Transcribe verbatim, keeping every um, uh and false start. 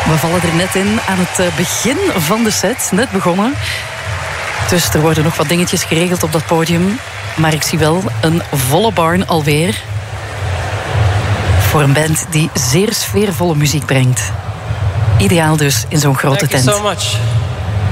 We vallen er net in aan het begin van de set. Net begonnen. Dus er worden nog wat dingetjes geregeld op dat podium. Maar ik zie wel een volle barn alweer. Voor een band die zeer sfeervolle muziek brengt. Ideaal dus in zo'n grote tent. Thank you so much.